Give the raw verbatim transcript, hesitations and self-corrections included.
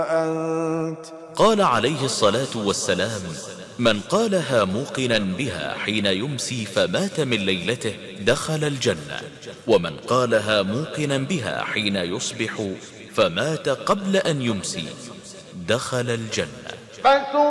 أنت. قال عليه الصلاة والسلام: من قالها موقنا بها حين يمسي فمات من ليلته دخل الجنة، ومن قالها موقنا بها حين يصبح فمات قبل أن يمسي دخل الجنة.